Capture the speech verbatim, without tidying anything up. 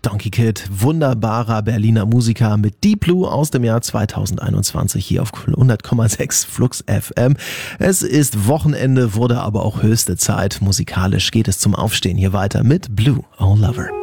Donkey Kid, wunderbarer Berliner Musiker mit Deep Blue aus dem Jahr zweitausendeinundzwanzig hier auf hundert Komma sechs Flux F M. Es ist Wochenende, wurde aber auch höchste Zeit. Musikalisch geht es zum Aufstehen hier weiter mit Blue, Oh Lover.